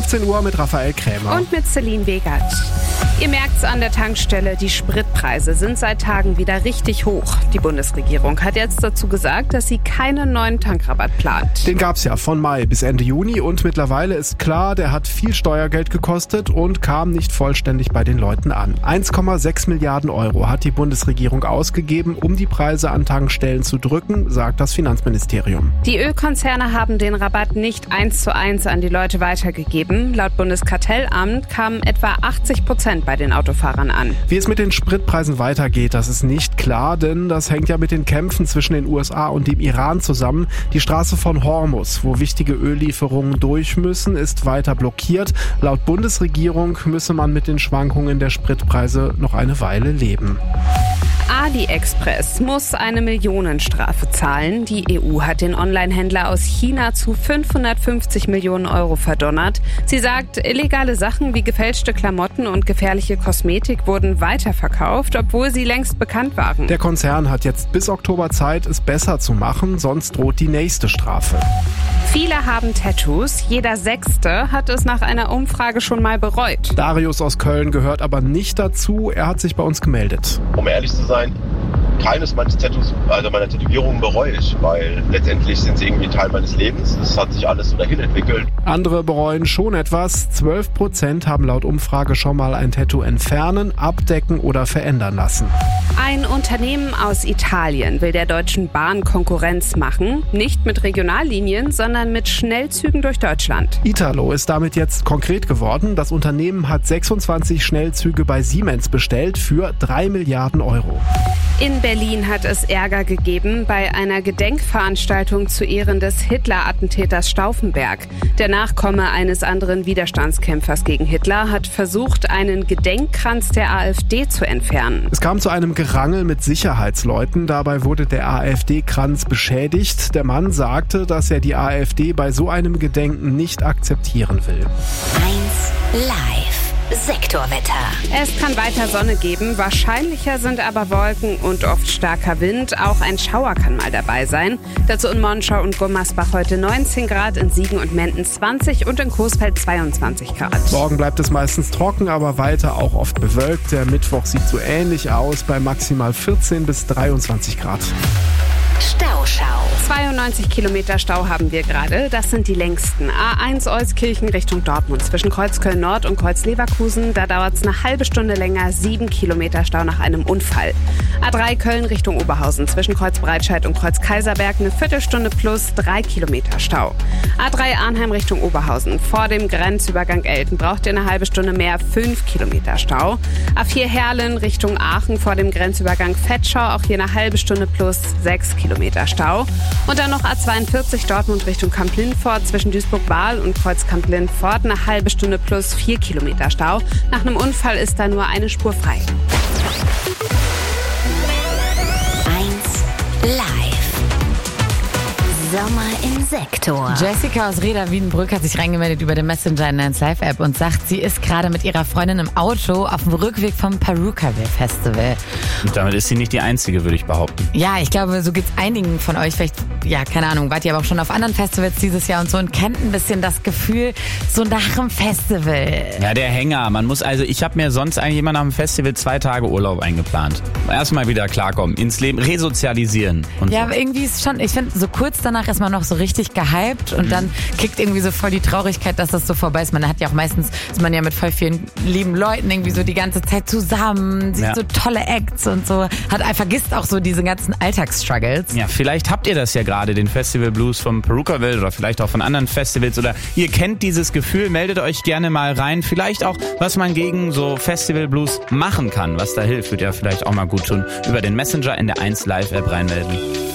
15 Uhr mit Raphael Krämer. Und mit Celine Wegert. Ihr merkt's an der Tankstelle, die Spritpreise sind seit Tagen wieder richtig hoch. Die Bundesregierung hat jetzt dazu gesagt, dass sie keinen neuen Tankrabatt plant. Den gab's ja von Mai bis Ende Juni und mittlerweile ist klar, der hat viel Steuergeld gekostet und kam nicht vollständig bei den Leuten an. 1,6 Milliarden Euro hat die Bundesregierung ausgegeben, um die Preise an Tankstellen zu drücken, sagt das Finanzministerium. Die Ölkonzerne haben den Rabatt nicht 1:1 an die Leute weitergegeben. Laut Bundeskartellamt kamen etwa 80% bei den Autofahrern an. Wie es mit den Spritpreisen weitergeht, das ist nicht klar, denn das hängt ja mit den Kämpfen zwischen den USA und dem Iran zusammen. Die Straße von Hormuz, wo wichtige Öllieferungen durch müssen, ist weiter blockiert. Laut Bundesregierung müsse man mit den Schwankungen der Spritpreise noch eine Weile leben. AliExpress muss eine Millionenstrafe zahlen. Die EU hat den Onlinehändler aus China zu 550 Millionen Euro verdonnert. Sie sagt, illegale Sachen wie gefälschte Klamotten und gefährliche Kosmetik wurden weiterverkauft, obwohl sie längst bekannt waren. Der Konzern hat jetzt bis Oktober Zeit, es besser zu machen, sonst droht die nächste Strafe. Viele haben Tattoos. Jeder Sechste hat es nach einer Umfrage schon mal bereut. Darius aus Köln gehört aber nicht dazu. Er hat sich bei uns gemeldet. Um ehrlich zu sein, keines meiner Tattoos, also meiner Tätowierungen bereue ich, weil letztendlich sind sie irgendwie Teil meines Lebens. Es hat sich alles so dahin entwickelt. Andere bereuen schon etwas. 12% haben laut Umfrage schon mal ein Tattoo entfernen, abdecken oder verändern lassen. Ein Unternehmen aus Italien will der Deutschen Bahn Konkurrenz machen. Nicht mit Regionallinien, sondern mit Schnellzügen durch Deutschland. Italo ist damit jetzt konkret geworden. Das Unternehmen hat 26 Schnellzüge bei Siemens bestellt für 3 Milliarden Euro. In Berlin hat es Ärger gegeben bei einer Gedenkveranstaltung zu Ehren des Hitler-Attentäters Stauffenberg. Der Nachkomme eines anderen Widerstandskämpfers gegen Hitler hat versucht, einen Gedenkkranz der AfD zu entfernen. Es kam zu einem Gerangel mit Sicherheitsleuten. Dabei wurde der AfD-Kranz beschädigt. Der Mann sagte, dass er die AfD bei so einem Gedenken nicht akzeptieren will. 1 Live. Sektorwetter. Es kann weiter Sonne geben, wahrscheinlicher sind aber Wolken und oft starker Wind. Auch ein Schauer kann mal dabei sein. Dazu in Monschau und Gummersbach heute 19 Grad, in Siegen und Menden 20 und in Coesfeld 22 Grad. Morgen bleibt es meistens trocken, aber weiter auch oft bewölkt. Der Mittwoch sieht so ähnlich aus, bei maximal 14 bis 23 Grad. Stauschau. 92 Kilometer Stau haben wir gerade. Das sind die längsten. A1 Euskirchen Richtung Dortmund zwischen Kreuzköln Nord und Kreuz Leverkusen. Da dauert es eine halbe Stunde länger. 7 Kilometer Stau nach einem Unfall. A3 Köln Richtung Oberhausen zwischen Kreuz Breitscheid und Kreuz Kaiserberg eine Viertelstunde plus 3 Kilometer Stau. A3 Arnheim Richtung Oberhausen vor dem Grenzübergang Elten braucht ihr eine halbe Stunde mehr. 5 Kilometer Stau. A4 Herlen Richtung Aachen vor dem Grenzübergang Vetschau auch hier eine halbe Stunde plus 6 Kilometer Stau. Und dann noch A42 Dortmund Richtung Kamp-Lindfort zwischen Duisburg-Bahl und Kreuz Kamp-Lindfort eine halbe Stunde plus 4 Kilometer Stau. Nach einem Unfall ist da nur eine Spur frei. 1 Live. Sommer im Sektor. Jessica aus Reda-Wiedenbrück hat sich reingemeldet über den Messenger in 1 Live App und sagt, sie ist gerade mit ihrer Freundin im Auto auf dem Rückweg vom Perukaville Festival. Und damit ist sie nicht die Einzige, würde ich behaupten. Ja, ich glaube, so geht's einigen von euch. Vielleicht, ja, keine Ahnung, wart ihr aber auch schon auf anderen Festivals dieses Jahr und so und kennt ein bisschen das Gefühl, so nach dem Festival. Ja, der Hänger. Ich habe mir sonst eigentlich immer nach dem Festival 2 Tage Urlaub eingeplant. Erstmal wieder klarkommen, ins Leben resozialisieren. Und ja, so. aber irgendwie ist schon, ich finde, so kurz danach ist man noch so richtig gehypt und dann kickt irgendwie so voll die Traurigkeit, dass das so vorbei ist. Man hat ja auch meistens, ist man ja mit voll vielen lieben Leuten irgendwie so die ganze Zeit zusammen, sieht so tolle Acts und so, vergisst auch so diese ganzen Alltagsstruggles. Ja, vielleicht habt ihr das ja gerade, den Festival Blues vom Perukaville oder vielleicht auch von anderen Festivals oder ihr kennt dieses Gefühl, meldet euch gerne mal rein. Vielleicht auch, was man gegen so Festival Blues machen kann, was da hilft, wird ja vielleicht auch mal gut tun. Über den Messenger in der 1 Live App reinmelden.